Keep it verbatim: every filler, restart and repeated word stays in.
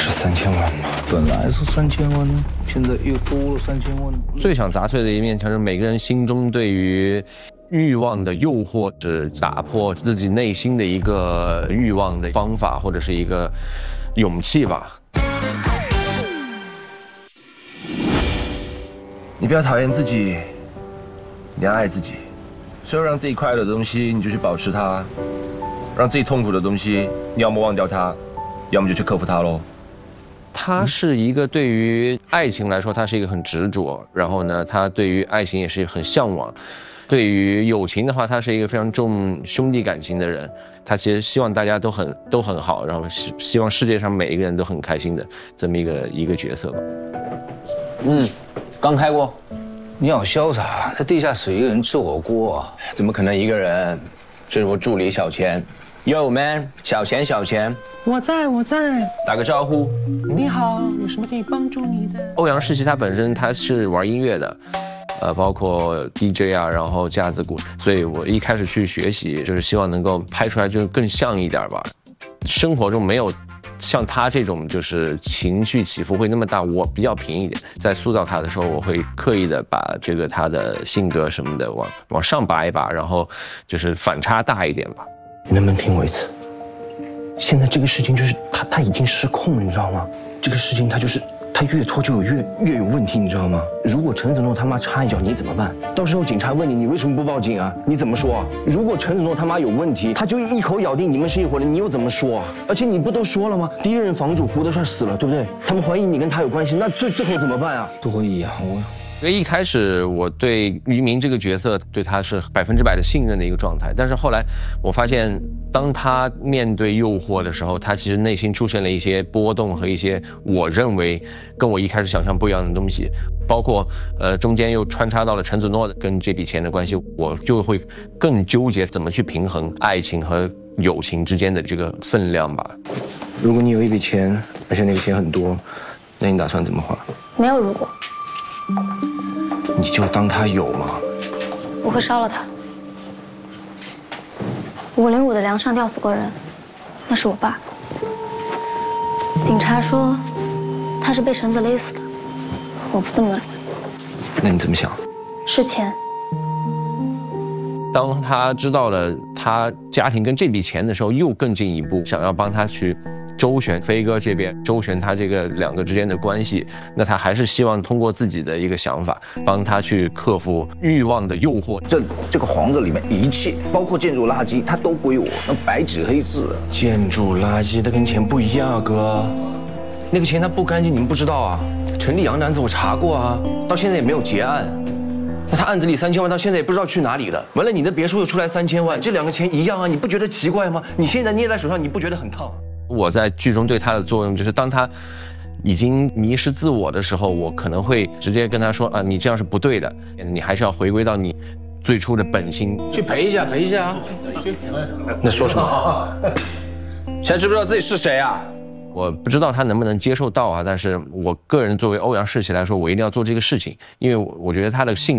是三千万吗？本来是三千万，现在又多了三千万。 最想砸碎的一面墙是每个人心中对于欲望的诱惑，是打破自己内心的一个欲望的方法，或者是一个勇气吧。 你不要讨厌自己，你要爱自己。所有让自己快乐的东西，你就去保持它；让自己痛苦的东西，你要么忘掉它，要么就去克服它喽。 他是一个对于爱情来说，他是一个很执着，然后呢，他对于爱情也是很向往。对于友情的话，他是一个非常重兄弟感情的人。他其实希望大家都很都很好，然后希希望世界上每一个人都很开心的这么一个一个角色吧。 嗯，刚开过。你好潇洒，在地下室一个人吃火锅， 怎么可能一个人？这是我助理小钱。Yo man， 小钱小钱， 我在我在， 打个招呼。 你好，有什么可以帮助你的？ 欧阳世奇他本身他是玩音乐的。呃，包括 D J 啊，然后架子鼓，所以我一开始去学习，就是希望能够拍出来就更像一点吧。生活中没有像他这种就是情绪起伏会那么大，我比较平一点。在塑造他的时候，我会刻意的把这个他的性格什么的往往上拔一拔，然后就是反差大一点吧。 你能不能听我一次？现在这个事情就是他他已经失控了，你知道吗？这个事情他就是。他越拖就有越越有问题，你知道吗？如果陈子诺他妈插一脚，你怎么办？到时候警察问你，你为什么不报警啊？你怎么说啊？如果陈子诺他妈有问题，他就一口咬定你们是一伙人，你又怎么说啊？而且你不都说了吗？第一任房主胡德帅死了，对不对？他们怀疑你跟他有关系，那最最后怎么办啊？ 多疑啊！我。 因为一开始我对于明这个角色对他是百分之百的信任的一个状态，但是后来我发现，当他面对诱惑的时候，他其实内心出现了一些波动和一些我认为跟我一开始想象不一样的东西，包括呃中间又穿插到了陈子诺跟这笔钱的关系，我就会更纠结怎么去平衡爱情和友情之间的这个分量吧。 如果你有一笔钱，而且那个钱很多，那你打算怎么花？ 没有如果。 你就当他有嘛。 我会烧了他。五零五的梁上吊死过人，那是我爸。警察说他是被绳子勒死的，我不这么认为。 那你怎么想？ 是钱。 当他知道了他家庭跟这笔钱的时候，又更进一步想要帮他去周旋飞哥这边，周旋他这个两个之间的关系，那他还是希望通过自己的一个想法，帮他去克服欲望的诱惑。 这这个房子里面一切，包括建筑垃圾，它都归我，那白纸黑字。 建筑垃圾它跟钱不一样啊，哥，那个钱它不干净，你们不知道啊？陈立阳的案子我查过啊，到现在也没有结案。那他案子里三千万到现在也不知道去哪里了。完了，你的别墅又出来三千万，这两个钱一样啊，你不觉得奇怪吗？你现在捏在手上，你不觉得很烫？ 我在剧中对他的作用就是，当他已经迷失自我的时候，我可能会直接跟他说啊，你这样是不对的，你还是要回归到你最初的本心。 去陪一下，陪一下啊！ 那说什么？ 现在知不知道自己是谁啊？ 我不知道他能不能接受到啊，但是我个人作为欧阳世奇来说，我一定要做这个事情，因为我我觉得他的性